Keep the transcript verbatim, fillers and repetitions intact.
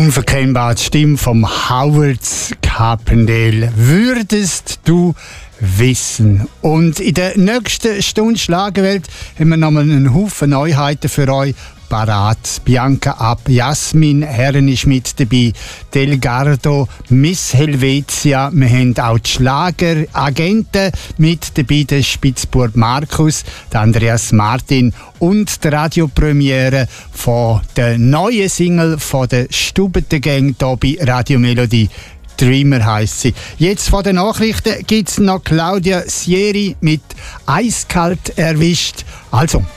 Unverkennbar die Stimme vom Howard Carpendale. Würdest du wissen? Und in der nächsten Stunde Schlagerwelt haben wir nochmal einen Haufen Neuheiten für euch parat. Bianca Ab, Jasmin Herren ist mit dabei, Delgardo, Miss Helvetia. Wir haben auch die Schlageragenten mit dabei, der Spitzbub Markus, der Andreas Martin und die Radiopremiere von der neuen Single von der Stubeten-Gang hier bei Radio Melodie. Dreamer heisst sie. Jetzt von den Nachrichten gibt es noch Claudia Sieri mit Eiskalt erwischt. Also,